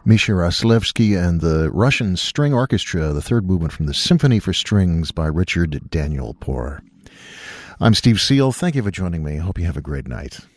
Misha Raslevsky and the Russian String Orchestra, the third movement from the Symphony for Strings by Richard Daniel Poor. I'm Steve Seal. Thank you for joining me. Hope you have a great night.